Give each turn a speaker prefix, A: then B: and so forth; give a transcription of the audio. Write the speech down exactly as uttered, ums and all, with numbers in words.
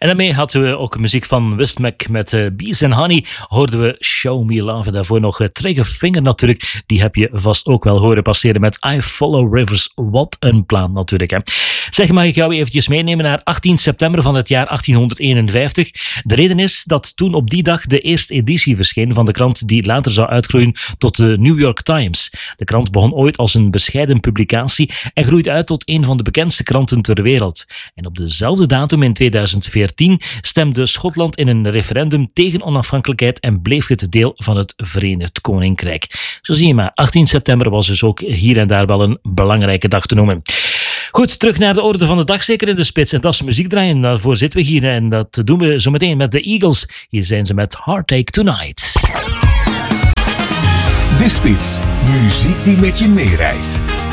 A: En daarmee hadden we ook muziek van Wistmac met uh, Bees and Honey. Hoorden we Show Me Love. En daarvoor nog uh, Triggerfinger natuurlijk. Die heb je vast ook wel horen passeren met I Follow Rivers. Wat een plaat natuurlijk. Hè. Zeg, mag ik jou eventjes meenemen naar achttien september van het jaar achttienhonderdeenenvijftig. De reden is dat toen op die dag de eerste editie verscheen van de krant die later zou uitgroeien tot de New York Times. De krant begon ooit als een bescheiden publicatie en groeide uit tot een van de bekendste kranten ter wereld. En op dezelfde datum in tweeduizend veertien stemde Schotland in een referendum tegen onafhankelijkheid en bleef het deel van het Verenigd Koninkrijk. Zo zie je maar, achttien september was dus ook hier en daar wel een belangrijke dag te noemen. Goed, terug naar de orde van de dag, zeker in de spits. En dat is muziek draaien, daarvoor zitten we hier. En dat doen we zo meteen met de Eagles. Hier zijn ze met Heartache Tonight.
B: De Spits, muziek die met je meerijdt.